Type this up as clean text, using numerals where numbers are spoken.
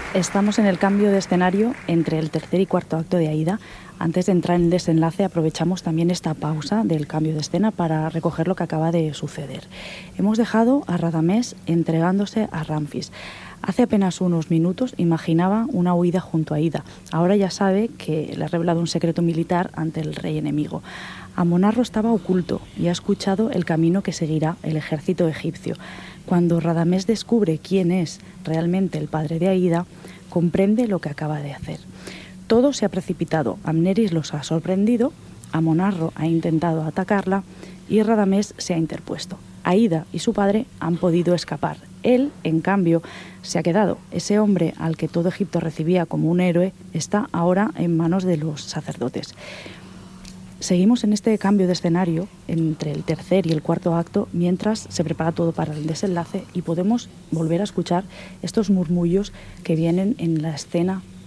Estamos en el cambio de escenario entre el tercer y cuarto acto de Aída. Antes de entrar en el desenlace, aprovechamos también esta pausa del cambio de escena para recoger lo que acaba de suceder. Hemos dejado a Radamés entregándose a Ramfis. Hace apenas unos minutos imaginaba una huida junto a Aída. Ahora ya sabe que le ha revelado un secreto militar ante el rey enemigo. Amonarro estaba oculto y ha escuchado el camino que seguirá el ejército egipcio. Cuando Radamés descubre quién es realmente el padre de Aída, comprende lo que acaba de hacer. Todo se ha precipitado. Amneris los ha sorprendido, Amonarro ha intentado atacarla y Radamés se ha interpuesto. Aída y su padre han podido escapar. Él, en cambio, se ha quedado. Ese hombre al que todo Egipto recibía como un héroe está ahora en manos de los sacerdotes. Seguimos en este cambio de escenario entre el tercer y el cuarto acto mientras se prepara todo para el desenlace y podemos volver a escuchar estos murmullos que vienen en la escena